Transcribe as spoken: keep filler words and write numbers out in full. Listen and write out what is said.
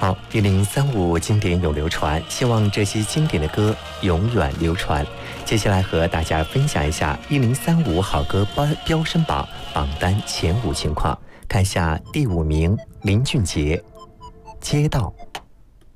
好，一零三五经典永流传，希望这些经典的歌永远流传。接下来和大家分享一下一零三五好歌标飙升榜榜单前五情况。看一下第五名，林俊杰，《街道》。